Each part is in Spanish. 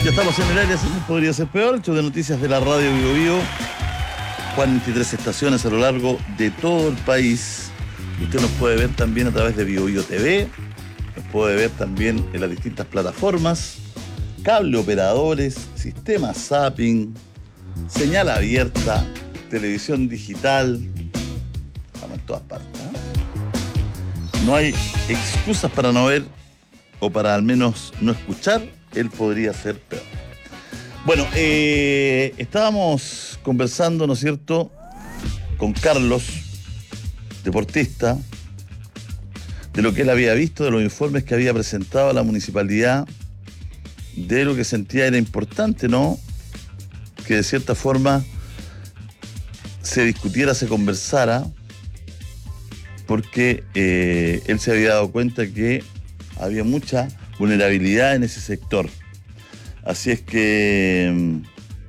Ya estamos en el área, no podría ser peor. Hecho de noticias de la radio Bio Bio. 43 estaciones a lo largo de todo el país. Usted nos puede ver también a través de Bio Bio TV. Nos puede ver también en las distintas plataformas. Cable operadores, sistema zapping, señal abierta, televisión digital. Estamos en todas partes, ¿eh? No hay excusas para no ver o para al menos no escuchar. Él podría ser peor. Bueno, estábamos conversando, ¿no es cierto?, con Carlos, deportista, de lo que él había visto, de los informes que había presentado a la municipalidad, de lo que sentía era importante, ¿no?, que de cierta forma se discutiera, se conversara, porque él se había dado cuenta que había mucha vulnerabilidad en ese sector. Así es que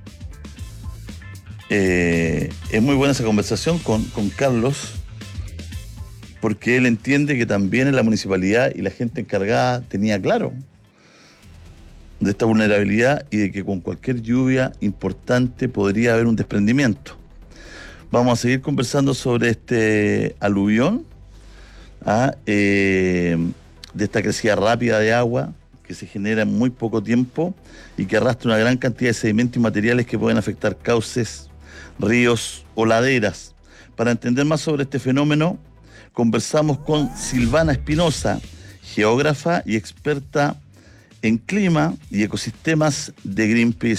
es muy buena esa conversación con Carlos, porque él entiende que también en la municipalidad y la gente encargada tenía claro de esta vulnerabilidad y de que con cualquier lluvia importante podría haber un desprendimiento. Vamos a seguir conversando sobre este aluvión, de esta crecida rápida de agua que se genera en muy poco tiempo y que arrastra una gran cantidad de sedimentos y materiales que pueden afectar cauces, ríos o laderas. Para entender más sobre este fenómeno, conversamos con Silvana Espinosa, geógrafa y experta en clima y ecosistemas de Greenpeace.